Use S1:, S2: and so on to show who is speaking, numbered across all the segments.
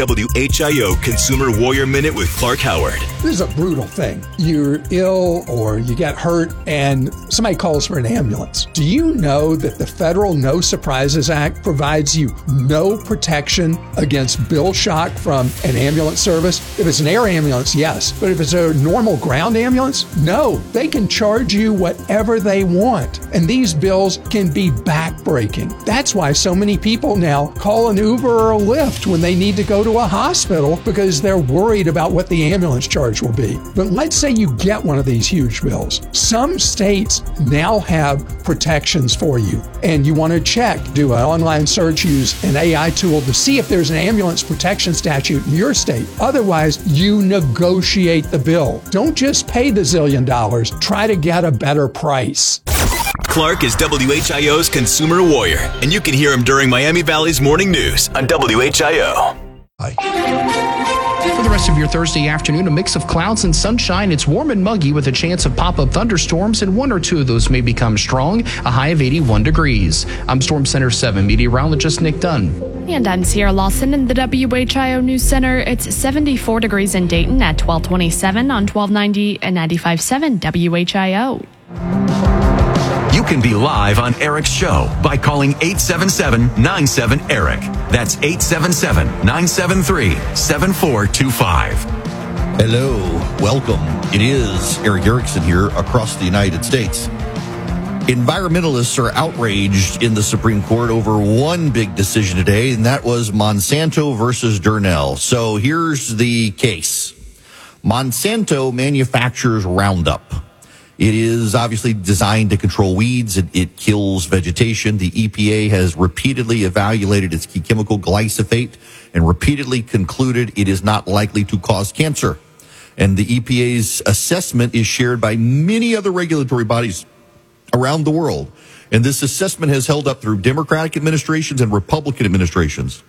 S1: WHIO Consumer Warrior Minute with Clark Howard.
S2: This is a brutal thing. You're ill or you get hurt and somebody calls for an ambulance. Do you know that the federal No Surprises Act provides you no protection against bill shock from an ambulance service? If it's an air ambulance, yes. But if it's a normal ground ambulance, no. They can charge you whatever they want. And these bills can be backbreaking. That's why so many people now call an Uber or a Lyft when they need to go to a hospital because they're worried about what the ambulance charge will be. But let's say you get one of these huge bills. Some states now have protections for you, and you want to check, do an online search, use an AI tool to see if there's an ambulance protection statute in your state. Otherwise, you negotiate the bill. Don't just pay the $1 zillion. Try to get a better price.
S1: Clark is WHIO's Consumer Warrior, and you can hear him during Miami Valley's Morning News on WHIO.
S3: For the rest of your Thursday afternoon, a mix of clouds and sunshine. It's warm and muggy with a chance of pop-up thunderstorms, and one or two of those may become strong, a high of 81 degrees. I'm Storm Center 7 meteorologist Nick Dunn.
S4: And I'm Sierra Lawson in the WHIO News Center. It's 74 degrees in Dayton at 1227 on 1290 and 95.7 WHIO.
S5: You can be live on Eric's show by calling 877-97-ERIC. That's 877-973-7425.
S6: Hello, welcome. It is Eric Erickson here across the United States. Environmentalists are outraged in the Supreme Court over one big decision today, and that was Monsanto versus Durnell. So here's the case. Monsanto manufactures Roundup. It is obviously designed to control weeds. It kills vegetation. The EPA has repeatedly evaluated its key chemical, glyphosate, and repeatedly concluded it is not likely to cause cancer. And the EPA's assessment is shared by many other regulatory bodies around the world. And this assessment has held up through Democratic administrations and Republican administrations.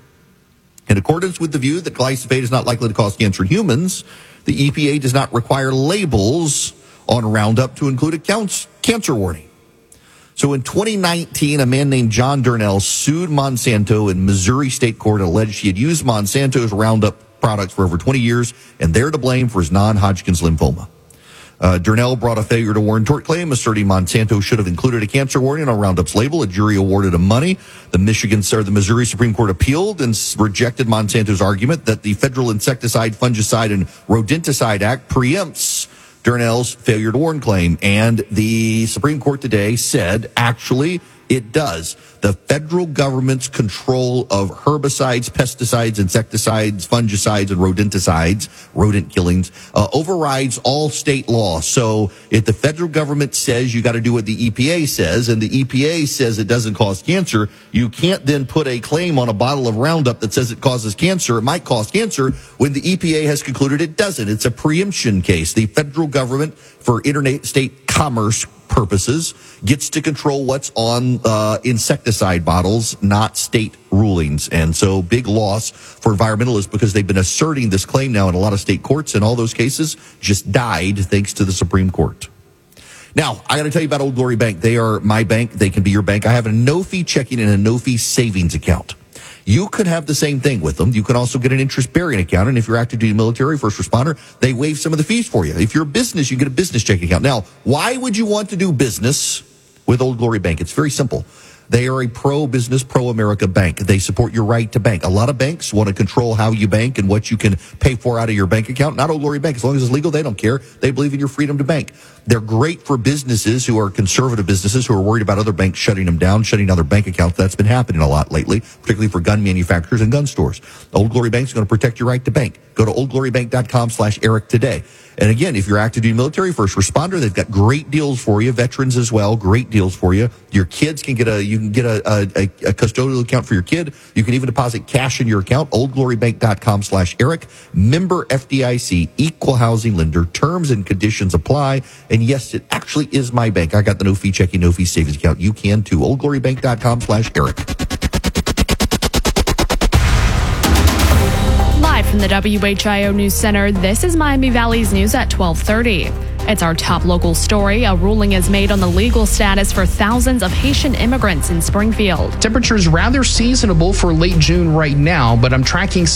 S6: In accordance with the view that glyphosate is not likely to cause cancer in humans, the EPA does not require labels on Roundup to include a cancer warning. So in 2019, a man named John Durnell sued Monsanto in Missouri State Court and alleged he had used Monsanto's Roundup products for over 20 years, and they're to blame for his non-Hodgkin's lymphoma. Durnell brought a failure to warn tort claim, asserting Monsanto should have included a cancer warning on Roundup's label. A jury awarded him money. The Missouri Supreme Court appealed and rejected Monsanto's argument that the Federal Insecticide, Fungicide, and Rodenticide Act preempts Durnell's failure to warn claim. And the Supreme Court today said, actually, it does. The federal government's control of herbicides, pesticides, insecticides, fungicides, and rodenticides, rodent killings, overrides all state law. So if the federal government says you got to do what the EPA says, and the EPA says it doesn't cause cancer, you can't then put a claim on a bottle of Roundup that says it causes cancer, it might cause cancer, when the EPA has concluded it doesn't. It's a preemption case. The federal government, for interstate commerce purposes, gets to control what's on insecticide bottles, not state rulings. And so big loss for environmentalists because they've been asserting this claim now in a lot of state courts, and all those cases just died thanks to the Supreme Court. Now, I got to tell you about Old Glory Bank. They are my bank. They can be your bank. I have a no-fee checking and a no-fee savings account. You could have the same thing with them. You can also get an interest-bearing account, and if you're active duty military, first responder, they waive some of the fees for you. If you're a business, you get a business checking account. Now, why would you want to do business with Old Glory Bank? It's very simple. They are a pro-business, pro-America bank. They support your right to bank. A lot of banks want to control how you bank and what you can pay for out of your bank account. Not Old Glory Bank. As long as it's legal, they don't care. They believe in your freedom to bank. They're great for businesses who are conservative businesses who are worried about other banks shutting them down, shutting down their bank accounts. That's been happening a lot lately, particularly for gun manufacturers and gun stores. Old Glory Bank is going to protect your right to bank. Go to oldglorybank.com/Eric today. And again, if you're active duty military, first responder, they've got great deals for you. Veterans as well, great deals for you. Your kids can get a custodial account for your kid. You can even deposit cash in your account. Oldglorybank.com/Eric. Member FDIC, equal housing lender. Terms and conditions apply. And yes, it actually is my bank. I got the no fee checking, no fee savings account. You can too. Oldglorybank.com/Eric.
S4: Live from the WHIO News Center, this is Miami Valley's News at 12:30. It's our top local story. A ruling is made on the legal status for thousands of Haitian immigrants in Springfield.
S3: Temperatures rather seasonable for late June right now, but I'm tracking